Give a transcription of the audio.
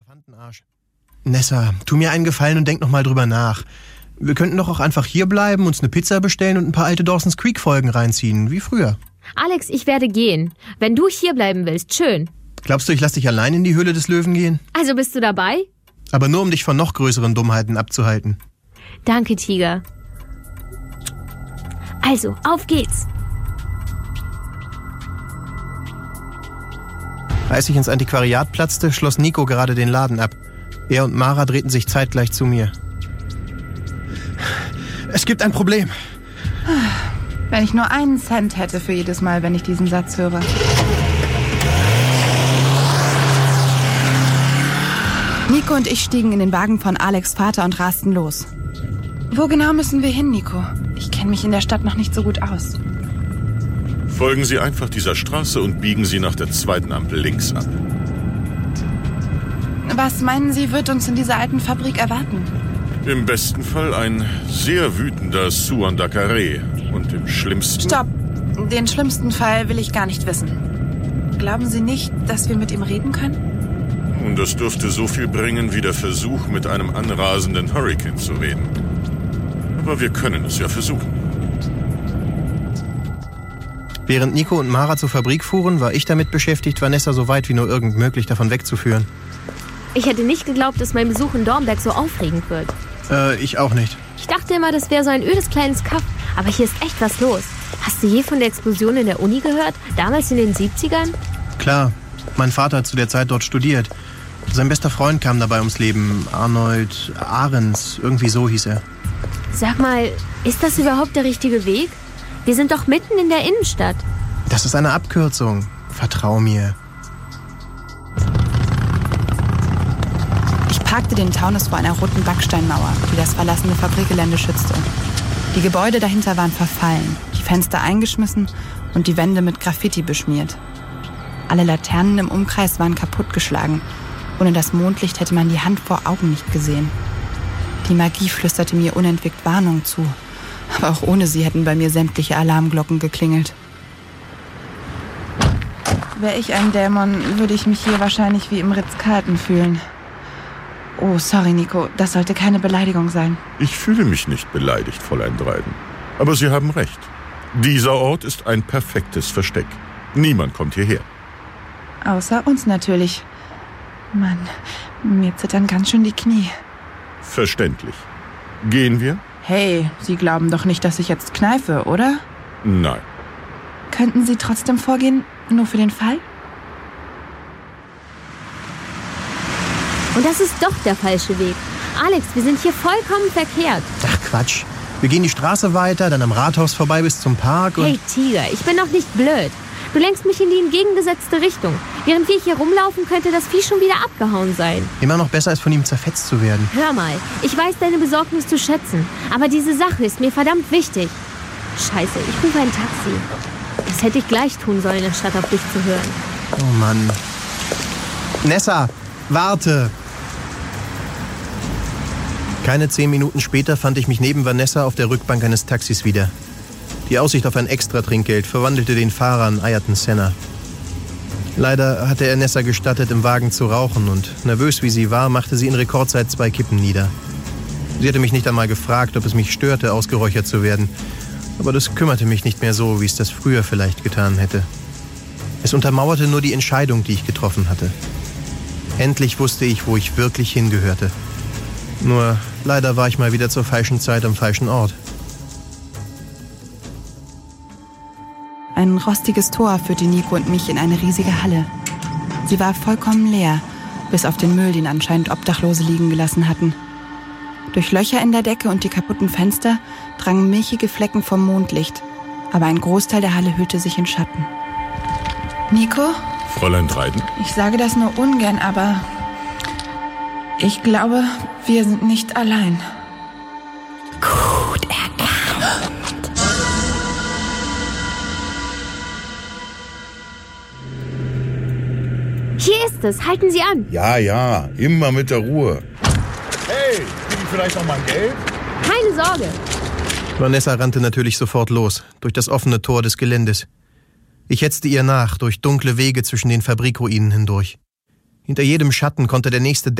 Elefantenarsch. Nessa, tu mir einen Gefallen und denk noch mal drüber nach. Wir könnten doch auch einfach hier bleiben, uns eine Pizza bestellen und ein paar alte Dawson's Creek-Folgen reinziehen, wie früher. Alex, ich werde gehen. Wenn du hier bleiben willst, schön. Glaubst du, ich lass dich allein in die Höhle des Löwen gehen? Also bist du dabei? Aber nur, um dich von noch größeren Dummheiten abzuhalten. Danke, Tiger. Also, auf geht's. Als ich ins Antiquariat platzte, schloss Nico gerade den Laden ab. Er und Mara drehten sich zeitgleich zu mir. Es gibt ein Problem. Wenn ich nur einen Cent hätte für jedes Mal, wenn ich diesen Satz höre. Nico und ich stiegen in den Wagen von Alex' Vater und rasten los. Wo genau müssen wir hin, Nico? Ich kenne mich in der Stadt noch nicht so gut aus. Folgen Sie einfach dieser Straße und biegen Sie nach der zweiten Ampel links ab. Was meinen Sie, wird uns in dieser alten Fabrik erwarten? Im besten Fall ein sehr wütender Suan Dakare. Und im schlimmsten... Stopp! Den schlimmsten Fall will ich gar nicht wissen. Glauben Sie nicht, dass wir mit ihm reden können? Und das dürfte so viel bringen wie der Versuch, mit einem anrasenden Hurrikan zu reden. Aber wir können es ja versuchen. Während Nico und Mara zur Fabrik fuhren, war ich damit beschäftigt, Vanessa so weit wie nur irgend möglich davon wegzuführen. Ich hätte nicht geglaubt, dass mein Besuch in Dornberg so aufregend wird. Ich auch nicht. Ich dachte immer, das wäre so ein ödes kleines Kaff. Aber hier ist echt was los. Hast du je von der Explosion in der Uni gehört? Damals in den 70ern? Klar. Mein Vater hat zu der Zeit dort studiert. Sein bester Freund kam dabei ums Leben. Arnold Ahrens, irgendwie so hieß er. Sag mal, ist das überhaupt der richtige Weg? Wir sind doch mitten in der Innenstadt. Das ist eine Abkürzung. Vertrau mir. Ich parkte den Taunus vor einer roten Backsteinmauer, die das verlassene Fabrikgelände schützte. Die Gebäude dahinter waren verfallen, die Fenster eingeschmissen und die Wände mit Graffiti beschmiert. Alle Laternen im Umkreis waren kaputtgeschlagen. Ohne das Mondlicht hätte man die Hand vor Augen nicht gesehen. Die Magie flüsterte mir unentwegt Warnung zu. Aber auch ohne sie hätten bei mir sämtliche Alarmglocken geklingelt. Wäre ich ein Dämon, würde ich mich hier wahrscheinlich wie im Ritz-Carlton fühlen. Oh, sorry, Nico, das sollte keine Beleidigung sein. Ich fühle mich nicht beleidigt, Fräulein Dryden. Aber Sie haben recht. Dieser Ort ist ein perfektes Versteck. Niemand kommt hierher. Außer uns natürlich. Mann, mir zittern ganz schön die Knie. Verständlich. Gehen wir? Hey, Sie glauben doch nicht, dass ich jetzt kneife, oder? Nein. Könnten Sie trotzdem vorgehen, nur für den Fall? Und das ist doch der falsche Weg. Alex, wir sind hier vollkommen verkehrt. Ach Quatsch. Wir gehen die Straße weiter, dann am Rathaus vorbei bis zum Park und... Hey Tiger, ich bin doch nicht blöd. Du lenkst mich in die entgegengesetzte Richtung. Während wir hier rumlaufen, könnte das Vieh schon wieder abgehauen sein. Immer noch besser, als von ihm zerfetzt zu werden. Hör mal, ich weiß deine Besorgnis zu schätzen. Aber diese Sache ist mir verdammt wichtig. Scheiße, ich rufe ein Taxi. Das hätte ich gleich tun sollen, anstatt auf dich zu hören. Oh Mann. Nessa, warte! Keine 10 Minuten später fand ich mich neben Vanessa auf der Rückbank eines Taxis wieder. Die Aussicht auf ein Extra-Trinkgeld verwandelte den Fahrer in Ayrton Senna. Leider hatte er Nessa gestattet, im Wagen zu rauchen und nervös wie sie war, machte sie in Rekordzeit 2 Kippen nieder. Sie hatte mich nicht einmal gefragt, ob es mich störte, ausgeräuchert zu werden. Aber das kümmerte mich nicht mehr so, wie es das früher vielleicht getan hätte. Es untermauerte nur die Entscheidung, die ich getroffen hatte. Endlich wusste ich, wo ich wirklich hingehörte. Nur leider war ich mal wieder zur falschen Zeit am falschen Ort. Ein rostiges Tor führte Nico und mich in eine riesige Halle. Sie war vollkommen leer, bis auf den Müll, den anscheinend Obdachlose liegen gelassen hatten. Durch Löcher in der Decke und die kaputten Fenster drangen milchige Flecken vom Mondlicht, aber ein Großteil der Halle hüllte sich in Schatten. Nico? Fräulein Dryden? Ich sage das nur ungern, aber ich glaube, wir sind nicht allein. Gut erkannt. Hier ist es. Halten Sie an. Ja, immer mit der Ruhe. Hey, krieg ich vielleicht noch mal Geld? Keine Sorge. Vanessa rannte natürlich sofort los, durch das offene Tor des Geländes. Ich hetzte ihr nach, durch dunkle Wege zwischen den Fabrikruinen hindurch. Hinter jedem Schatten konnte der nächste